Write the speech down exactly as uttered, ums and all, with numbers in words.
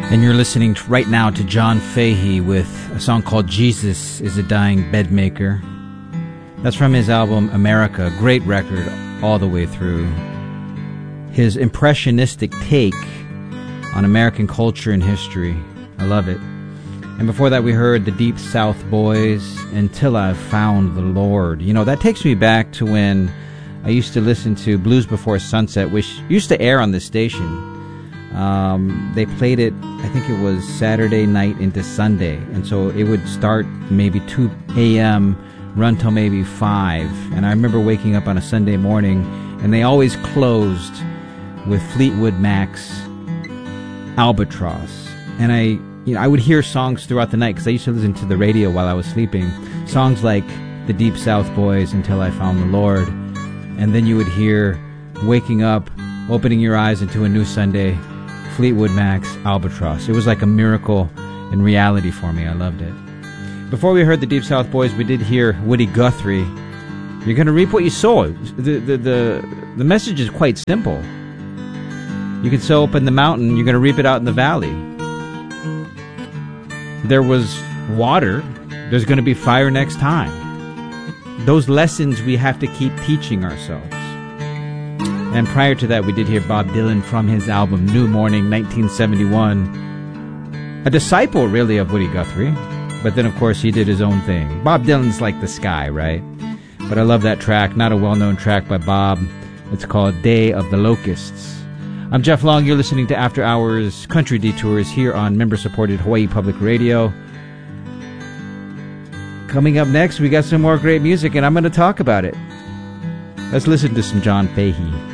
And you're listening to, right now to John Fahey with a song called Jesus is a Dying Bedmaker. That's from his album America, great record all the way through. His impressionistic take on American culture and history. I love it. And before that we heard the Deep South Boys, Until I Found the Lord. You know, that takes me back to when I used to listen to Blues Before Sunset, which used to air on this station. Um, they played it, I think it was Saturday night into Sunday, and so it would start maybe two a.m., run till maybe five, and I remember waking up on a Sunday morning, and they always closed with Fleetwood Mac's Albatross, and I, you know, I would hear songs throughout the night, because I used to listen to the radio while I was sleeping, songs like the Deep South Boys, Until I Found the Lord, and then you would hear, waking up, opening your eyes into a new Sunday, Fleetwood Mac's Albatross. It was like a miracle in reality for me. I loved it. Before we heard the Deep South Boys, we did hear Woody Guthrie. You're going to reap what you sow. The, the, the, the message is quite simple. You can sow up in the mountain, you're going to reap it out in the valley. There was water, there's going to be fire next time. Those lessons we have to keep teaching ourselves. And prior to that, we did hear Bob Dylan from his album New Morning, nineteen seventy-one. A disciple, really, of Woody Guthrie. But then, of course, he did his own thing. Bob Dylan's like the sky, right? But I love that track. Not a well-known track by Bob. It's called Day of the Locusts. I'm Jeff Long. You're listening to After Hours Country Detours here on member-supported Hawaii Public Radio. Coming up next, we got some more great music, and I'm going to talk about it. Let's listen to some John Fahey.